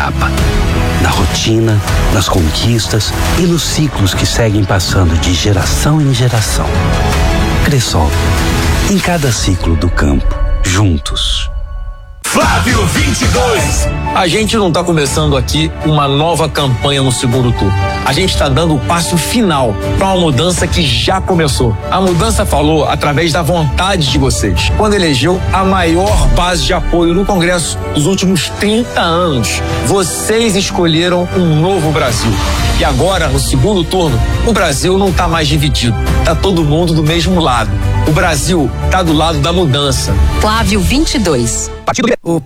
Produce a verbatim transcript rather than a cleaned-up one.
etapa. Na rotina, nas conquistas e nos ciclos que seguem passando de geração em geração. Cressol, em cada ciclo do campo, juntos. Flávio vinte e dois. A gente não está começando aqui uma nova campanha no segundo turno. A gente está dando o passo final para uma mudança que já começou. A mudança falou através da vontade de vocês, quando elegeu a maior base de apoio no Congresso dos últimos trinta anos. Vocês escolheram um novo Brasil. E agora, no segundo turno, o Brasil não está mais dividido. Tá todo mundo do mesmo lado. O Brasil tá do lado da mudança. Flávio vinte e dois. Partido